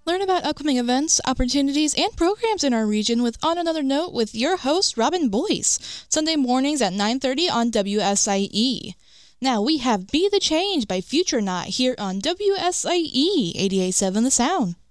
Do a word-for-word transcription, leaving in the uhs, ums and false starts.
Learn about upcoming events, opportunities, and programs in our region with On Another Note with your host, Robin Boyce, Sunday mornings at nine thirty on W S I E. Now we have Be the Change by Future Knot here on W S I E eighty-eight point seven The Sound.